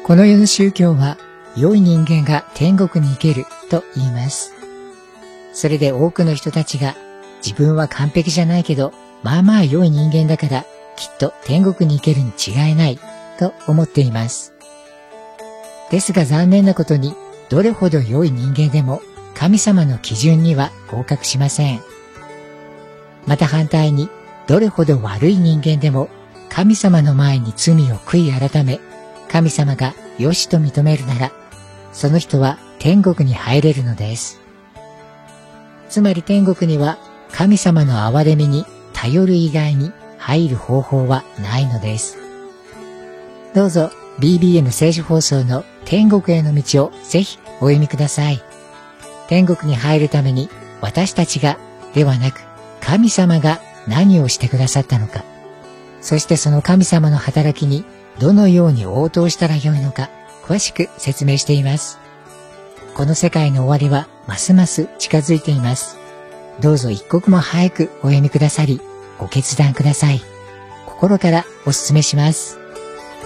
この世の宗教は、良い人間が天国に行けると言います。それで多くの人たちが、自分は完璧じゃないけど、まあまあ良い人間だから、きっと天国に行けるに違いない、と思っています。ですが残念なことに、どれほど良い人間でも、神様の基準には合格しません。また反対に、どれほど悪い人間でも、神様の前に罪を悔い改め、神様が良しと認めるなら、その人は天国に入れるのです。つまり天国には神様の憐れみに頼る以外に入る方法はないのです。どうぞ BBM 聖書放送の天国への道をぜひお読みください。天国に入るために私たちがではなく神様が何をしてくださったのか、そしてその神様の働きにどのように応答したらよいのか詳しく説明しています。この世界の終わりはますます近づいています。どうぞ一刻も早くお読みくださり、ご決断ください。心からお勧めします。